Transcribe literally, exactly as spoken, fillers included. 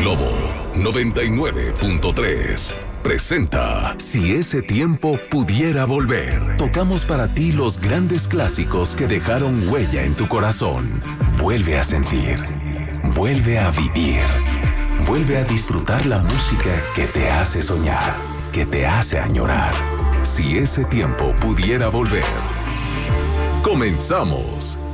Globo noventa y nueve punto tres presenta Si ese tiempo pudiera volver. Tocamos para ti los grandes clásicos que dejaron huella en tu corazón. Vuelve a sentir, vuelve a vivir, vuelve a disfrutar la música que te hace soñar, que te hace añorar. Si ese tiempo pudiera volver. Comenzamos.